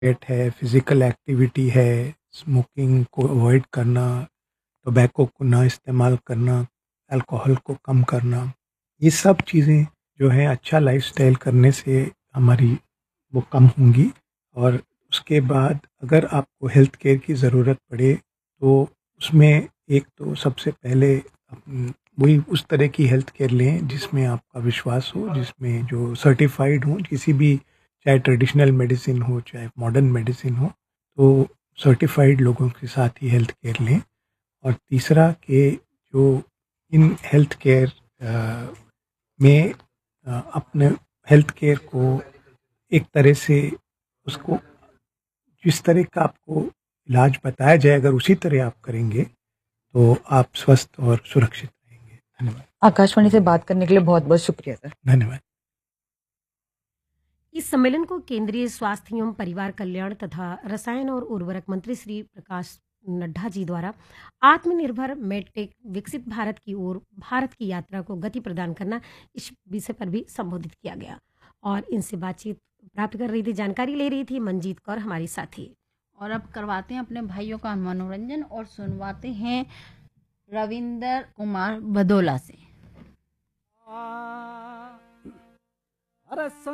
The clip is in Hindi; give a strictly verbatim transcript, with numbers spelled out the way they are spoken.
डाइट है, फिज़िकल एक्टिविटी है, स्मोकिंग को अवॉइड करना, टोबैको को ना इस्तेमाल करना, अल्कोहल को कम करना, ये सब चीज़ें जो हैं अच्छा लाइफ़स्टाइल करने से हमारी वो कम होंगी। और उसके बाद अगर आपको हेल्थ केयर की ज़रूरत पड़े तो उसमें एक तो सबसे पहले अपन वही उस तरह की हेल्थ केयर लें जिसमें आपका विश्वास हो, जिसमें जो सर्टिफाइड हो, किसी भी चाहे ट्रेडिशनल मेडिसिन हो, चाहे मॉडर्न मेडिसिन हो, तो सर्टिफाइड लोगों के साथ ही हेल्थ केयर लें। और तीसरा कि जो इन हेल्थ केयर अ, में अ, अपने हेल्थ केयर को एक तरह से उसको जिस तरह का आपको इलाज बताया जाए अगर उसी तरह आप करेंगे तो आप स्वस्थ और सुरक्षित रहेंगे। धन्यवाद। आकाशवाणी से बात करने के लिए बहुत बहुत शुक्रिया सर। धन्यवाद। इस सम्मेलन को केंद्रीय स्वास्थ्य एवं परिवार कल्याण तथा रसायन और उर्वरक मंत्री श्री प्रकाश नड्डा जी द्वारा आत्मनिर्भर मेडटेक विकसित भारत की ओर भारत की यात्रा को गति प्रदान करना इस विषय पर भी संबोधित किया गया और इनसे बातचीत प्राप्त कर रही थी, जानकारी ले रही थी मंजीत कौर हमारी साथी। और अब करवाते हैं अपने भाइयों का मनोरंजन और सुनवाते हैं रविंदर कुमार बदोला से। अरे